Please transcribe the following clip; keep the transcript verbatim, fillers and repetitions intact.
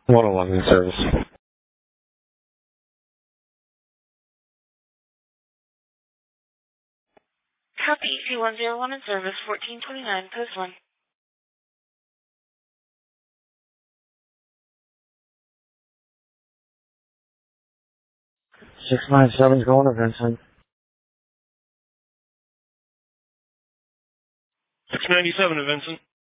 one oh one in service. Copy, two one zero one in service, fourteen twenty-nine, post one. six nine seven's going to Vincent. six ninety-seven to Vincent.